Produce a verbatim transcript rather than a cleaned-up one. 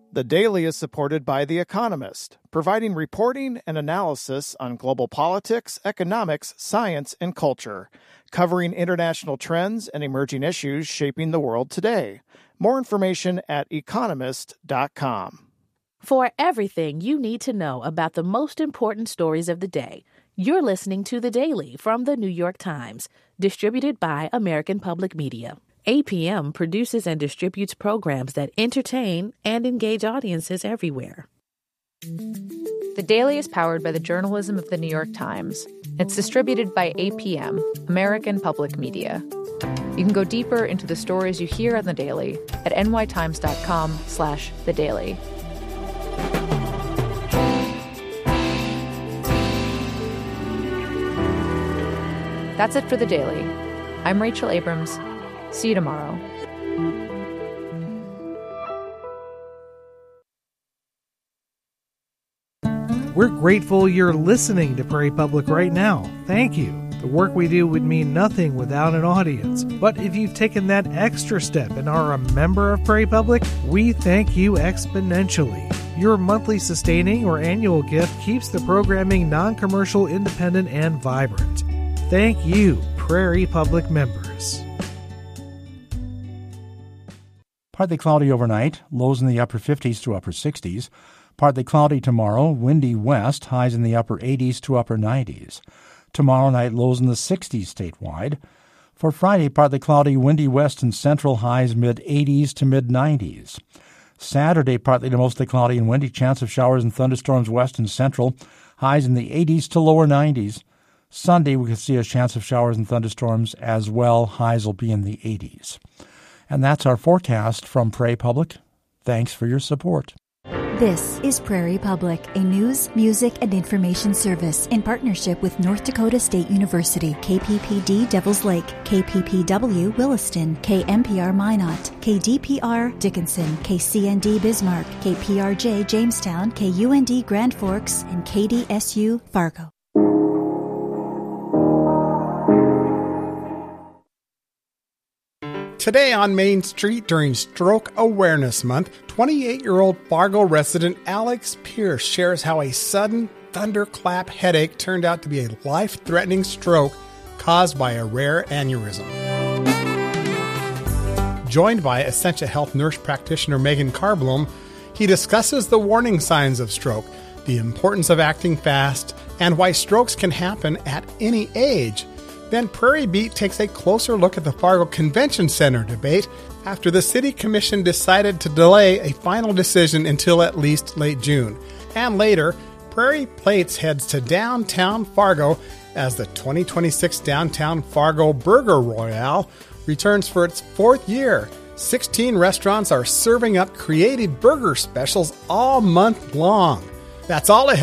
The Daily is supported by The Economist, providing reporting and analysis on global politics, economics, science, and culture, covering international trends and emerging issues shaping the world today. More information at economist dot com. For everything you need to know about the most important stories of the day, you're listening to The Daily from The New York Times, distributed by American Public Media. A P M produces and distributes programs that entertain and engage audiences everywhere. The Daily is powered by the journalism of The New York Times. It's distributed by A P M, American Public Media. You can go deeper into the stories you hear on The Daily at n y times dot com slash the daily. That's it for The Daily. I'm Rachel Abrams. See you tomorrow. We're grateful you're listening to Prairie Public right now. Thank you. The work we do would mean nothing without an audience. But if you've taken that extra step and are a member of Prairie Public, we thank you exponentially. Your monthly sustaining or annual gift keeps the programming non-commercial, independent, and vibrant. Thank you, Prairie Public members. Partly cloudy overnight, lows in the upper fifties to upper sixties. Partly cloudy tomorrow, windy west, highs in the upper eighties to upper nineties. Tomorrow night, lows in the sixties statewide. For Friday, partly cloudy, windy west and central, highs mid-eighties to mid-nineties. Saturday, partly to mostly cloudy and windy, chance of showers and thunderstorms west and central, highs in the eighties to lower nineties. Sunday, we could see a chance of showers and thunderstorms as well. Highs will be in the eighties. And that's our forecast from Prairie Public. Thanks for your support. This is Prairie Public, a news, music, and information service in partnership with North Dakota State University, K P P D Devils Lake, K P P W Williston, K M P R Minot, K D P R Dickinson, K C N D Bismarck, K P R J Jamestown, K U N D Grand Forks, and K D S U Fargo. Today on Main Street during Stroke Awareness Month, twenty-eight-year-old Fargo resident Alex Pierce shares how a sudden thunderclap headache turned out to be a life-threatening stroke caused by a rare aneurysm. Joined by Essentia Health nurse practitioner Megan Carblom, he discusses the warning signs of stroke, the importance of acting fast, and why strokes can happen at any age. Then Prairie Beat takes a closer look at the Fargo Convention Center debate after the City Commission decided to delay a final decision until at least late June. And later, Prairie Plates heads to downtown Fargo as the twenty twenty-six Downtown Fargo Burger Royale returns for its fourth year. sixteen restaurants are serving up creative burger specials all month long. That's all ahead.